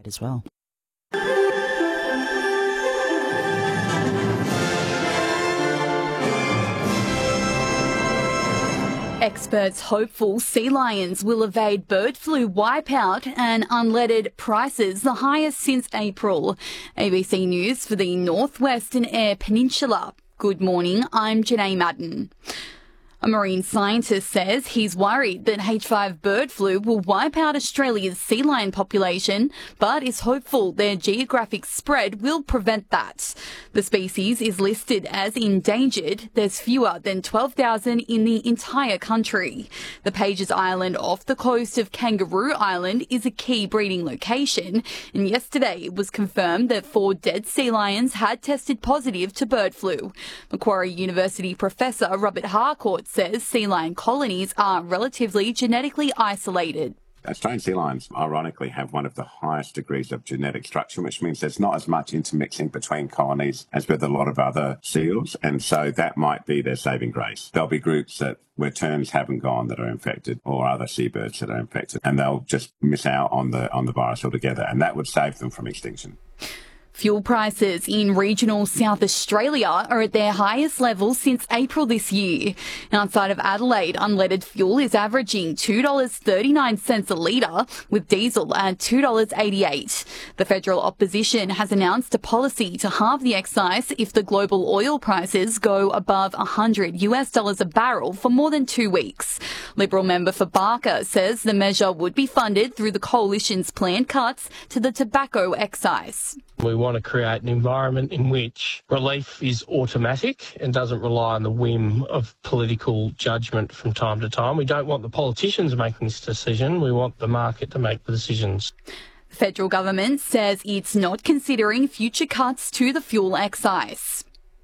side as well. Experts hopeful sea lions will evade bird flu wipeout and unleaded prices the highest since April. ABC News for the Northwest and Eyre Peninsula. Good morning, I'm Janae Madden. A marine scientist says he's worried that H5 bird flu will wipe out Australia's sea lion population, but is hopeful their geographic spread will prevent that. The species is listed as endangered. There's fewer than 12,000 in the entire country. The Pages Island off the coast of Kangaroo Island is a key breeding location, and yesterday it was confirmed that 4 dead sea lions had tested positive to bird flu. Macquarie University professor Robert Harcourt says sea lion colonies are relatively genetically isolated. Australian sea lions, ironically, have one of the highest degrees of genetic structure, which means there's not as much intermixing between colonies as with a lot of other seals, and so that might be their saving grace. There'll be groups where terns haven't gone that are infected, or other seabirds that are infected, and they'll just miss out on the virus altogether, and that would save them from extinction. Fuel prices in regional South Australia are at their highest level since April this year. Outside of Adelaide, unleaded fuel is averaging $2.39 a litre, with diesel at $2.88. The federal opposition has announced a policy to halve the excise if the global oil prices go above $100 a barrel for more than 2 weeks. Liberal member for Barker says the measure would be funded through the coalition's planned cuts to the tobacco excise. We want to create an environment in which relief is automatic and doesn't rely on the whim of political judgment from time to time. We don't want the politicians making this decision. We want the market to make the decisions. The federal government says it's not considering future cuts to the fuel excise.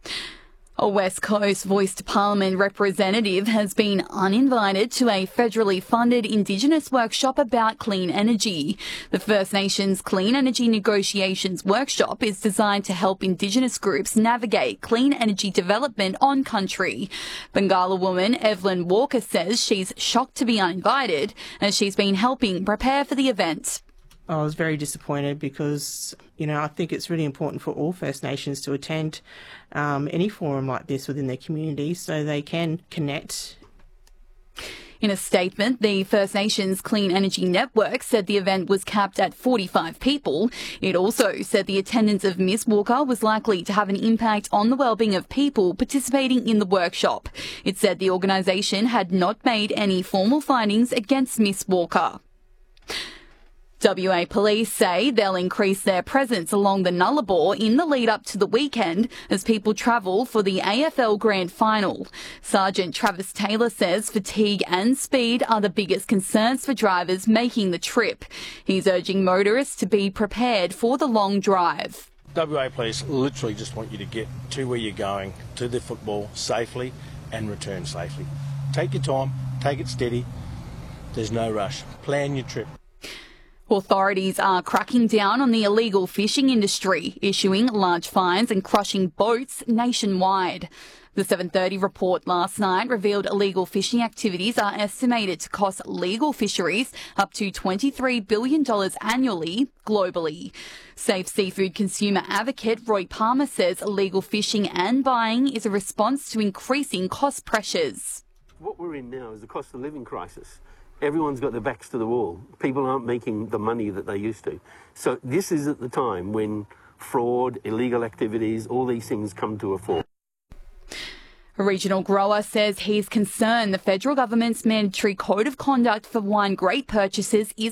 A West Coast Voice to Parliament representative has been uninvited to a federally funded Indigenous workshop about clean energy. The First Nations Clean Energy Negotiations Workshop is designed to help Indigenous groups navigate clean energy development on country. Bengala woman Evelyn Walker says she's shocked to be uninvited as she's been helping prepare for the event. I was very disappointed because, I think it's really important for all First Nations to attend any forum like this within their community so they can connect. In a statement, the First Nations Clean Energy Network said the event was capped at 45 people. It also said the attendance of Ms. Walker was likely to have an impact on the wellbeing of people participating in the workshop. It said the organisation had not made any formal findings against Ms. Walker. WA Police say they'll increase their presence along the Nullarbor in the lead up to the weekend as people travel for the AFL Grand Final. Sergeant Travis Taylor says fatigue and speed are the biggest concerns for drivers making the trip. He's urging motorists to be prepared for the long drive. WA Police literally just want you to get to where you're going, to the football, safely and return safely. Take your time, take it steady. There's no rush. Plan your trip. Authorities are cracking down on the illegal fishing industry, issuing large fines and crushing boats nationwide. The 7:30 report last night revealed illegal fishing activities are estimated to cost legal fisheries up to $23 billion annually globally. Safe Seafood consumer advocate Roy Palmer says illegal fishing and buying is a response to increasing cost pressures. What we're in now is the cost of living crisis. Everyone's got their backs to the wall. People aren't making the money that they used to. So this is at the time when fraud, illegal activities, all these things come to a fore. A regional grower says he's concerned the federal government's mandatory code of conduct for wine grape purchases is